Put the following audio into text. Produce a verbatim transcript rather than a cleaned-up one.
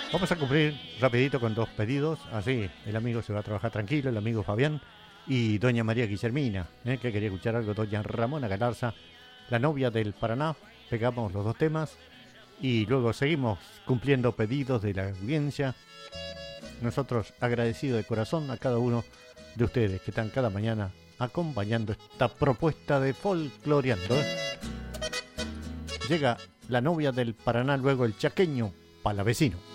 Vamos a cumplir rapidito con dos pedidos. Así el amigo se va a trabajar tranquilo, el amigo Fabián y doña María Guillermina, ¿eh? que quería escuchar algo. Doña Ramona Galarza, la novia del Paraná. Pegamos los dos temas y luego seguimos cumpliendo pedidos de la audiencia. Nosotros agradecidos de corazón a cada uno de ustedes que están cada mañana acompañando esta propuesta de Folcloreando. ¿eh? Llega la novia del Paraná, luego el chaqueño palavecino.